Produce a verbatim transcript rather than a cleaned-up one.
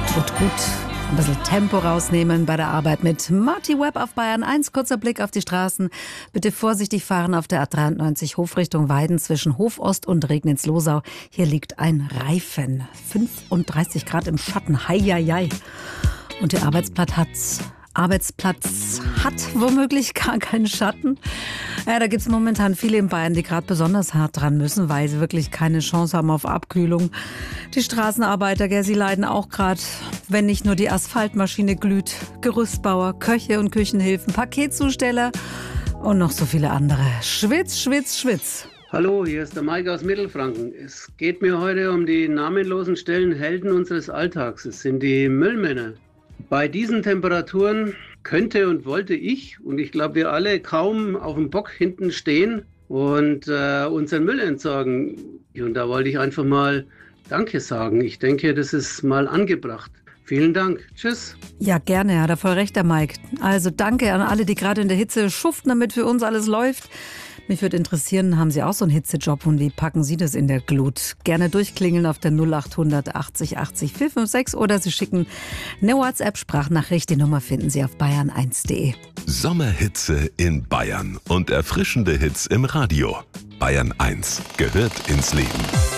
Tut gut. Ein bisschen Tempo rausnehmen bei der Arbeit mit Marty Webb auf Bayern eins. Kurzer Blick auf die Straßen. Bitte vorsichtig fahren auf der A dreiundneunzig Hofrichtung Weiden zwischen Hofost und Regnitz-Losau. Hier liegt ein Reifen. fünfunddreißig Grad im Schatten. Heieiei. Und der Arbeitsplatz hat's. Arbeitsplatz hat womöglich gar keinen Schatten. Ja, da gibt es momentan viele in Bayern, die gerade besonders hart dran müssen, weil sie wirklich keine Chance haben auf Abkühlung. Die Straßenarbeiter, gell, sie leiden auch gerade, wenn nicht nur die Asphaltmaschine glüht. Gerüstbauer, Köche und Küchenhilfen, Paketzusteller und noch so viele andere. Schwitz, schwitz, schwitz. Hallo, hier ist der Mike aus Mittelfranken. Es geht mir heute um die namenlosen Stellen Helden unseres Alltags. Es sind die Müllmänner. Bei diesen Temperaturen könnte und wollte ich, und ich glaube wir alle, kaum auf dem Bock hinten stehen und äh, unseren Müll entsorgen. Und da wollte ich einfach mal Danke sagen. Ich denke, das ist mal angebracht. Vielen Dank. Tschüss. Ja, gerne, hat er voll recht, der Mike. Also danke an alle, die gerade in der Hitze schuften, damit für uns alles läuft. Mich würde interessieren, haben Sie auch so einen Hitzejob und wie packen Sie das in der Glut? Gerne durchklingeln auf der null achthundert achtzig achtzig vier fünf sechs oder Sie schicken eine WhatsApp-Sprachnachricht. Die Nummer finden Sie auf bayern eins punkt de. Sommerhitze in Bayern und erfrischende Hits im Radio. Bayern eins gehört ins Leben.